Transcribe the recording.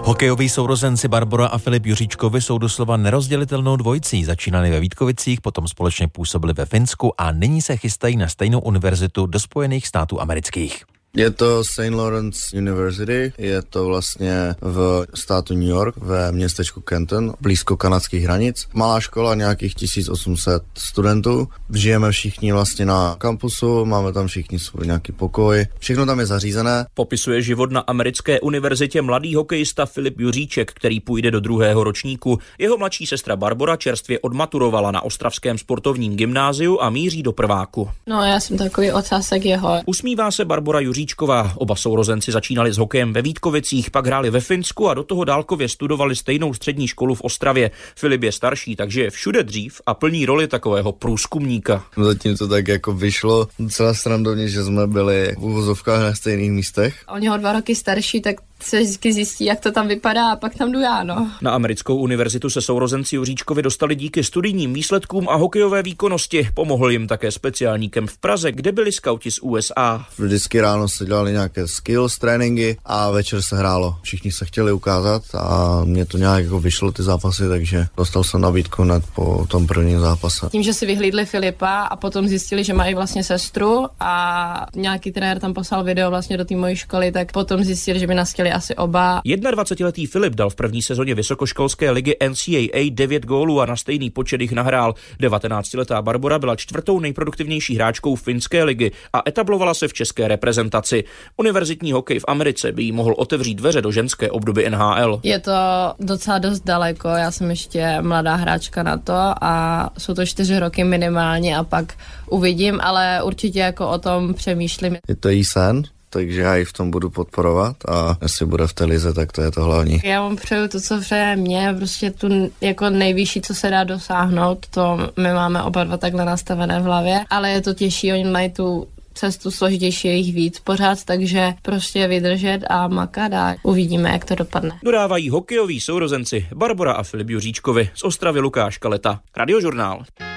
Hokejoví sourozenci Barbora a Filip Juříčkovi jsou doslova nerozdělitelnou dvojicí. Začínali ve Vítkovicích, potom společně působili ve Finsku a nyní se chystají na stejnou univerzitu do Spojených států amerických. Je to St. Lawrence University, je to vlastně v státu New York, ve městečku Canton, blízko kanadských hranic. Malá škola, nějakých 1800 studentů. Žijeme všichni vlastně na kampusu, máme tam všichni svůj nějaký pokoj. Všechno tam je zařízené. Popisuje život na americké univerzitě mladý hokejista Filip Juříček, který půjde do 2. ročníku. Jeho mladší sestra Barbora čerstvě odmaturovala na ostravském sportovním gymnáziu a míří do prváku. No, já jsem takový ocásek jeho. Usmívá se Barbora Juříčková. Oba sourozenci začínali s hokejem ve Vítkovicích, pak hráli ve Finsku a do toho dálkově studovali stejnou střední školu v Ostravě. Filip je starší, takže je všude dřív a plní roli takového průzkumníka. Zatím to tak jako vyšlo docela srandovně, že jsme byli v uvozovkách na stejných místech. On je 2 roky starší, tak se vždycky zjistí, jak to tam vypadá a pak tam jdu já, no. Na americkou univerzitu se sourozenci Juříčkovi dostali díky studijním výsledkům a hokejové výkonnosti. Pomohl jim také speciální kemp v Praze, kde byli skauti z USA. Vždycky ráno se dělali nějaké skills tréninky a večer se hrálo. Všichni se chtěli ukázat a mě to nějak jako vyšlo ty zápasy, takže dostal jsem nabídku hned po tom prvním zápase. Tím, že si vyhlídli Filipa a potom zjistili, že mají vlastně sestru a nějaký trenér tam poslal video vlastně do té mojí školy, tak potom zjistili, že by nás chtěli asi oba. 21letý Filip dal v první sezóně vysokoškolské ligy NCAA 9 gólů a na stejný počet jich nahrál. 19letá Barbora byla 4. nejproduktivnější hráčkou finské ligy a etablovala se v české reprezentaci. Univerzitní hokej v Americe by jí mohl otevřít dveře do ženské obdoby NHL. Je to docela dost daleko, já jsem ještě mladá hráčka na to a jsou to 4 roky minimálně a pak uvidím, ale určitě jako o tom přemýšlím. Je to jí sen, takže já ji v tom budu podporovat a jestli bude v té lize, tak to je to hlavní. Já vám přeju to, co přeje mě, prostě tu jako nejvyšší, co se dá dosáhnout, to my máme oba dva takhle nastavené v hlavě, ale je to těžší, oni mají tu cestu složitější, jich víc pořád, takže prostě vydržet a makat a uvidíme, jak to dopadne. Dodávají hokejoví sourozenci Barbora a Filip Juříčkovi, z Ostravy Lukáš Kaleta. Radiožurnál.